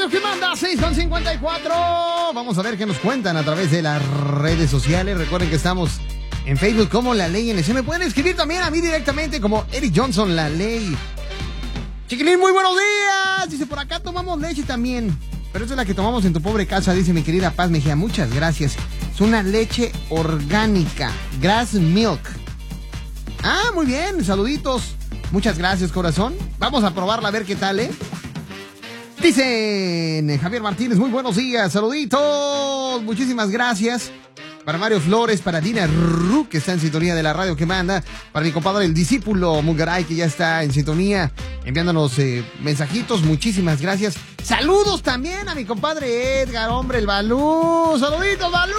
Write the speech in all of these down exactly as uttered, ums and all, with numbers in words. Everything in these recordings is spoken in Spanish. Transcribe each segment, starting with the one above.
radio que manda, seis con cincuenta y cuatro. Vamos a ver qué nos cuentan a través de las redes sociales. Recuerden que estamos en Facebook como La Ley N C. Me pueden escribir también a mí directamente como Eric Johnson, La Ley. Chiquilín, muy buenos días. Dice, por acá tomamos leche también. Pero esa es la que tomamos en tu pobre casa, dice mi querida Paz Mejía. Muchas gracias. Es una leche orgánica, grass milk. Ah, muy bien, saluditos. Muchas gracias, corazón. Vamos a probarla a ver qué tal, ¿eh? Dicen Javier Martínez, muy buenos días, saluditos. Muchísimas gracias. Para Mario Flores, para Dina Ru, que está en sintonía de la radio que manda. Para mi compadre el discípulo Mungaray, que ya está en sintonía, enviándonos eh, mensajitos. Muchísimas gracias. Saludos también a mi compadre Edgar, hombre, el Balú. Saluditos, Balú.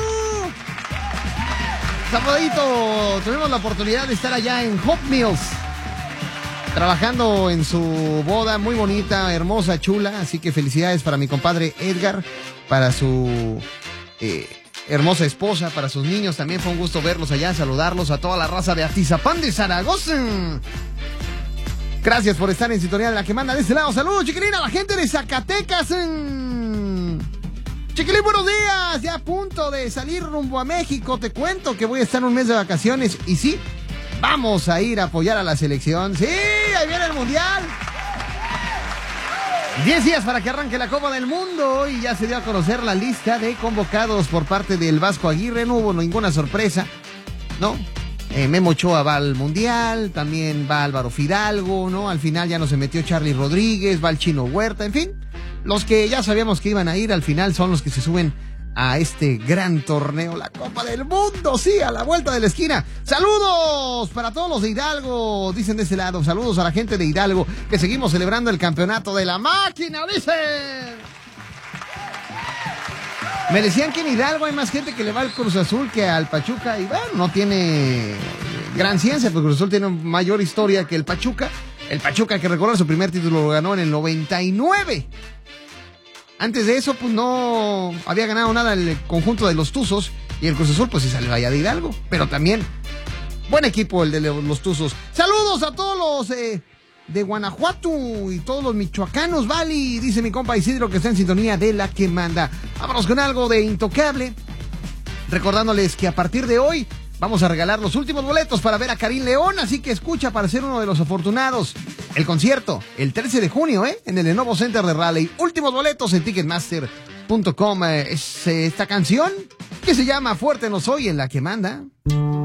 Saludito. Tuvimos la oportunidad de estar allá en Hot Mills, trabajando en su boda muy bonita, hermosa, chula. Así que felicidades para mi compadre Edgar, para su eh, hermosa esposa, para sus niños. También fue un gusto verlos allá, saludarlos a toda la raza de Atizapán de Zaragoza. Gracias por estar en sintonía de la que manda de este lado. Saludos, chiquilín, a la gente de Zacatecas. Chiquilín, buenos días. Ya a punto de salir rumbo a México. Te cuento que voy a estar un mes de vacaciones. Y sí, vamos a ir a apoyar a la selección. Sí, ahí viene el Mundial. Diez días para que arranque la Copa del Mundo y ya se dio a conocer la lista de convocados por parte del Vasco Aguirre. No hubo ninguna sorpresa, ¿no? Eh, Memo Ochoa va al Mundial, también va Álvaro Fidalgo, ¿no? Al final ya no se metió Charly Rodríguez, va el Chino Huerta, en fin. Los que ya sabíamos que iban a ir al final son los que se suben a este gran torneo, la Copa del Mundo, sí, a la vuelta de la esquina. Saludos para todos los de Hidalgo, dicen de este lado. Saludos a la gente de Hidalgo, que seguimos celebrando el campeonato de la máquina, dicen. Me decían que en Hidalgo hay más gente que le va al Cruz Azul que al Pachuca. Y bueno, no tiene gran ciencia, porque Cruz Azul tiene mayor historia que el Pachuca. El Pachuca, que recordar, su primer título lo ganó en el noventa y nueve. Antes de eso, pues no había ganado nada el conjunto de los Tuzos. Y el Cruz Azul, pues se salió allá de Hidalgo. Pero también, buen equipo el de los Tuzos. Saludos a todos los eh, de Guanajuato y todos los michoacanos, Vali. Dice mi compa Isidro, que está en sintonía de la que manda. Vámonos con algo de Intocable. Recordándoles que a partir de hoy vamos a regalar los últimos boletos para ver a Karim León, así que escucha para ser uno de los afortunados. El concierto, el trece de junio, ¿eh? En el Lenovo Center de Raleigh. Últimos boletos en ticketmaster punto com. Eh, es eh, esta canción que se llama Fuerte No Soy, en la que manda.